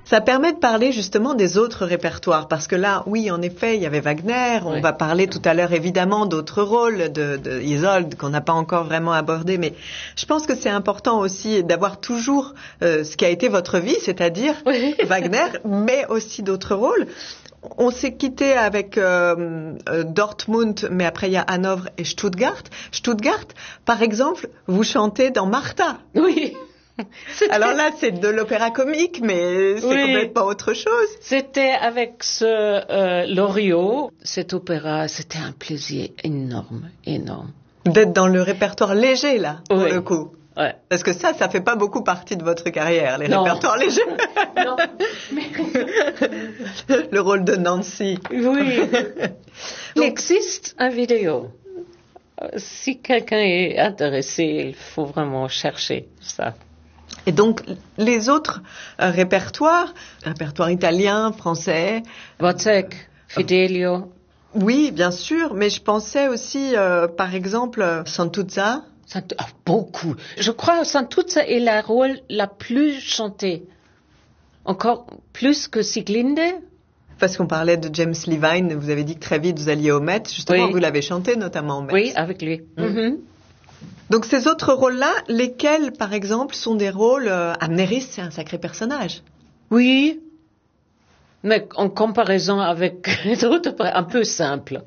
Ça permet de parler justement des autres répertoires, parce que là, oui, en effet, il y avait Wagner, on va parler tout à l'heure évidemment d'autres rôles, de Isolde, qu'on n'a pas encore vraiment abordé, mais je pense que c'est important aussi d'avoir toujours ce qui a été votre vie, c'est-à-dire Wagner, mais aussi d'autres rôles. On s'est quitté avec Dortmund, mais après il y a Hanovre et Stuttgart. Stuttgart, par exemple, vous chantez dans Martha. Oui. Alors là, c'est de l'opéra comique, mais c'est complètement autre chose. C'était avec Loriot, cet opéra, c'était un plaisir énorme, énorme. D'être dans le répertoire léger, là, pour le coup. Ouais. Parce que ça fait pas beaucoup partie de votre carrière, les répertoires légers. Non. Mais... Le rôle de Nancy. Oui. Il existe une vidéo. Si quelqu'un est intéressé, il faut vraiment chercher ça. Et donc, les autres répertoires italien, français... Wozzeck, Fidelio. Oui, bien sûr, mais je pensais aussi, par exemple, Santuzza. Beaucoup. Je crois que Santuzza est la rôle la plus chantée. Encore plus que Sieglinde. Parce qu'on parlait de James Levine, vous avez dit que très vite vous alliez au Met. Justement, vous l'avez chanté notamment au Met. Oui, avec lui. Mm-hmm. Donc ces autres rôles-là, lesquels, par exemple, sont des rôles... Amneris, c'est un sacré personnage. Oui, mais en comparaison avec d'autres, un peu simple.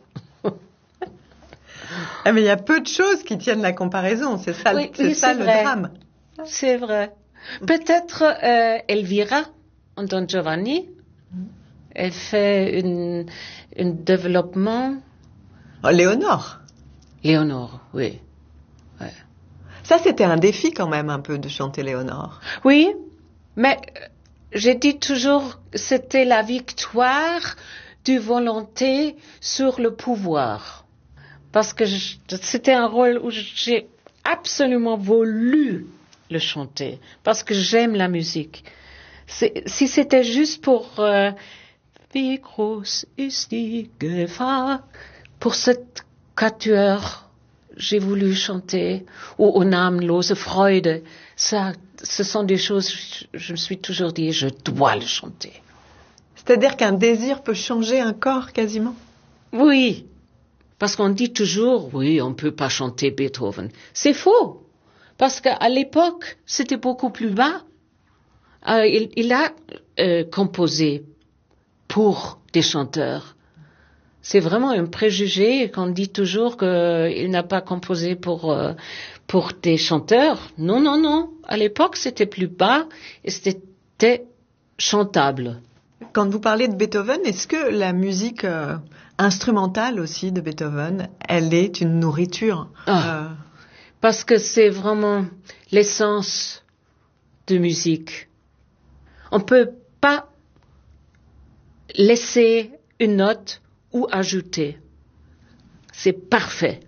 Mais il y a peu de choses qui tiennent la comparaison, c'est ça, c'est le drame. C'est vrai. Peut-être Elvira, en Don Giovanni, elle fait un développement... Léonore, oui. Ouais. Ça, c'était un défi quand même, un peu, de chanter Léonore. Oui, mais j'ai dit toujours, c'était la victoire du volonté sur le pouvoir. Parce que c'était un rôle où j'ai absolument voulu le chanter. Parce que j'aime la musique. Si c'était juste pour Wie groß ist die Gefahr, pour cette quatuor, j'ai voulu chanter, ou O namenlose Freude. Ça, ce sont des choses, je me suis toujours dit, je dois le chanter. C'est-à-dire qu'un désir peut changer un corps quasiment? Oui, parce qu'on dit toujours, oui, on ne peut pas chanter Beethoven. C'est faux, parce qu'à l'époque, c'était beaucoup plus bas. Il a composé pour des chanteurs. C'est vraiment un préjugé qu'on dit toujours qu'il n'a pas composé pour des chanteurs. Non. À l'époque, c'était plus bas et c'était chantable. Quand vous parlez de Beethoven, est-ce que la musique instrumentale aussi de Beethoven, elle est une nourriture? Parce que c'est vraiment l'essence de musique. On ne peut pas laisser une note ou ajouter. C'est parfait.